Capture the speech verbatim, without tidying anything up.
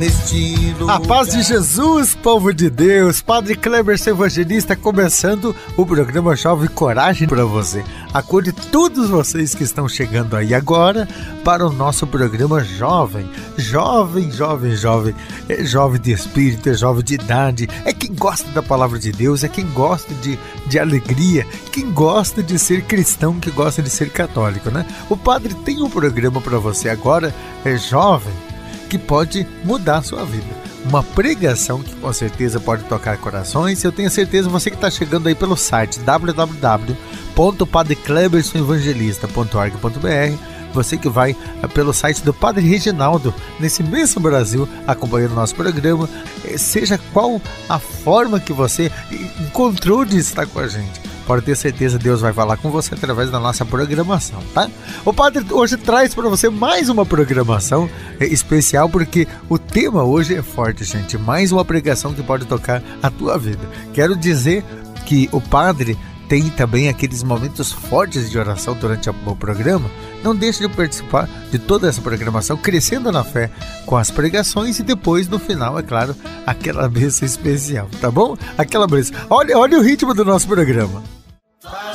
neste lugar. A paz de Jesus, povo de Deus, Padre Kleber, seu evangelista, começando o programa Jovem Coragem para você. Acolhe todos vocês que estão chegando aí agora para o nosso programa Jovem. Jovem, jovem, jovem. É jovem de espírito, é jovem de idade. É quem gosta da palavra de Deus, é quem gosta de, de alegria, quem gosta de ser cristão, que gosta de ser católico, né? O Padre tem um programa para você agora, é jovem, que pode mudar a sua vida. Uma pregação que com certeza pode tocar corações. Eu tenho certeza, você que está chegando aí pelo site w w w ponto padre cleberson evangelista ponto org ponto b r, você que vai pelo site do Padre Reginaldo, nesse mesmo Brasil, acompanhando o nosso programa, seja qual a forma que você encontrou de estar com a gente, pode ter certeza, Deus vai falar com você através da nossa programação, tá? O Padre hoje traz para você mais uma programação especial, porque o tema hoje é forte, gente. Mais uma pregação que pode tocar a tua vida. Quero dizer que o Padre tem também aqueles momentos fortes de oração durante o programa. Não deixe de participar de toda essa programação, crescendo na fé com as pregações e depois, no final, é claro, aquela bênção especial, tá bom? Aquela bênção. Olha, olha o ritmo do nosso programa.